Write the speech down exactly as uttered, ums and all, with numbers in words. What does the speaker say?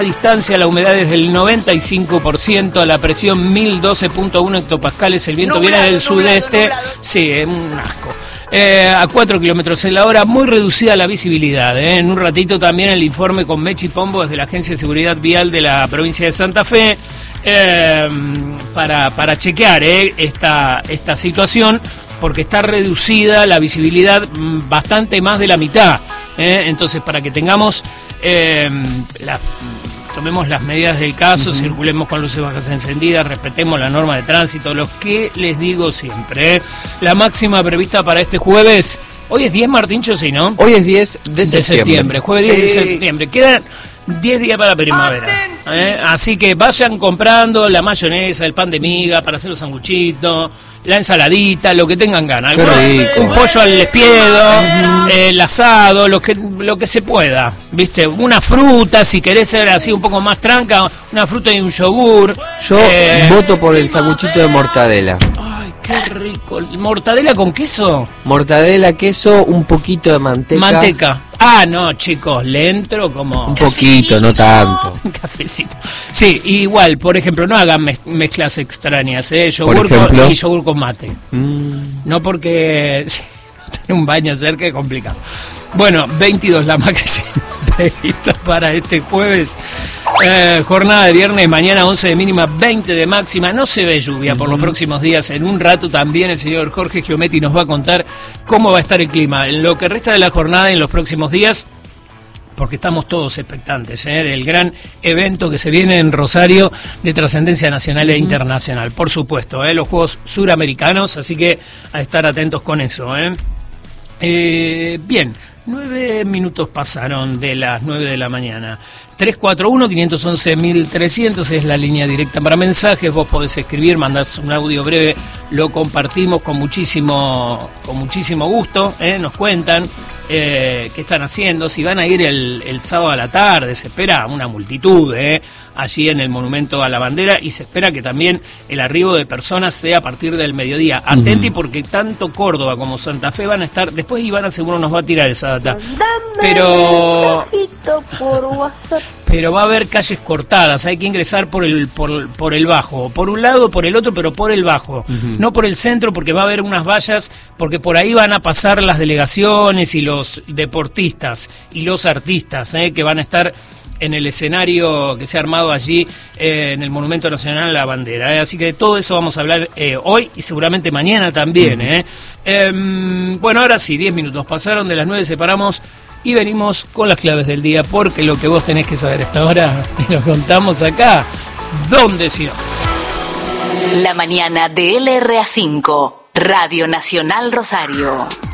distancia, la humedad es del noventa y cinco por ciento, la presión mil doce punto uno hectopascales, el viento nublado, viene del nublado, sudeste, nublado. Sí, es un asco. Eh, a cuatro kilómetros en la hora, muy reducida la visibilidad. Eh. En un ratito también el informe con Mechi Pombo desde la Agencia de Seguridad Vial de la provincia de Santa Fe eh, para, para chequear eh, esta, esta situación, porque está reducida la visibilidad bastante más de la mitad. Eh. Entonces, para que tengamos eh, la... tomemos las medidas del caso, uh-huh. circulemos con luces bajas encendidas, respetemos la norma de tránsito, lo que les digo siempre. ¿eh? La máxima prevista para este jueves, hoy es diez, Martincho, sí, ¿no? Hoy es diez de septiembre. De septiembre, jueves diez sí. de septiembre. Quedan diez días para la primavera. ¿eh? Así que vayan comprando la mayonesa, el pan de miga para hacer los sanguchitos, la ensaladita, lo que tengan ganas. Un pollo al espiedo, uh-huh. eh, el asado, lo que lo que se pueda, ¿viste? Una fruta, si querés ser así un poco más tranca, una fruta y un yogur. Yo eh, voto por el sanguchito de mortadela. Ay, qué rico. ¿Mortadela con queso? Mortadela, queso, un poquito de manteca. Manteca. Ah, no, chicos, le entro como... Un poquito, no tanto. Un cafecito. Sí, igual, por ejemplo, no hagan mez- mezclas extrañas, ¿eh? Yogur con, y yogur con mate. Mm. No porque tener un baño cerca es complicado. Bueno, veintidós la máxima prevista para este jueves. Eh, jornada de viernes, mañana once de mínima, veinte de máxima. No se ve lluvia por los próximos días. En un rato también el señor Jorge Giometti nos va a contar cómo va a estar el clima en lo que resta de la jornada en los próximos días, porque estamos todos expectantes ¿eh? del gran evento que se viene en Rosario de trascendencia nacional e internacional. Por supuesto, ¿eh? los Juegos Suramericanos, así que a estar atentos con eso. ¿eh? Eh, bien, nueve minutos pasaron de las nueve de la mañana. tres cuatro uno, cinco uno uno, mil trescientos es la línea directa para mensajes. Vos podés escribir, mandás un audio breve, lo compartimos con muchísimo con muchísimo gusto. ¿eh? Nos cuentan eh, qué están haciendo, si van a ir el, el sábado a la tarde. Se espera una multitud ¿eh? allí en el Monumento a la Bandera, y se espera que también el arribo de personas sea a partir del mediodía. Atenti uh-huh. porque tanto Córdoba como Santa Fe van a estar, después Ivana seguro nos va a tirar esa data, pero por WhatsApp. Pero va a haber calles cortadas, hay que ingresar por el por, por el bajo, por un lado, por el otro, pero por el bajo, uh-huh. no por el centro, porque va a haber unas vallas, porque por ahí van a pasar las delegaciones y los deportistas y los artistas ¿eh? que van a estar en el escenario que se ha armado allí eh, en el Monumento Nacional a la Bandera. ¿eh? Así que de todo eso vamos a hablar eh, hoy y seguramente mañana también. Uh-huh. ¿eh? Eh, bueno, ahora sí, diez minutos pasaron de las nueve, separamos y venimos con las claves del día, porque lo que vos tenés que saber a esta hora, te lo contamos acá, ¿dónde si no? La mañana de L R A cinco, Radio Nacional Rosario.